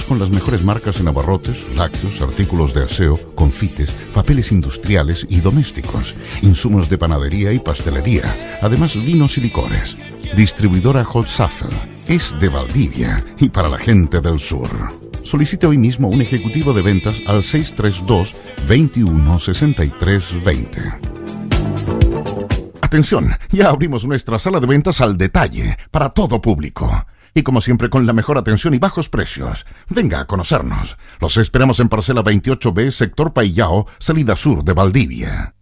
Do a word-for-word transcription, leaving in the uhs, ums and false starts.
con las mejores marcas en abarrotes, lácteos, artículos de aseo, confites, papeles industriales y domésticos, insumos de panadería y pastelería, además vinos y licores. Distribuidora Holzapfel es de Valdivia y para la gente del sur. Solicite hoy mismo un ejecutivo de ventas al seis tres dos, veintiuno, sesenta y tres, veinte. Atención, ya abrimos nuestra sala de ventas al detalle para todo público. Y como siempre con la mejor atención y bajos precios. Venga a conocernos. Los esperamos en parcela veintiocho B, sector Paillao, salida sur de Valdivia.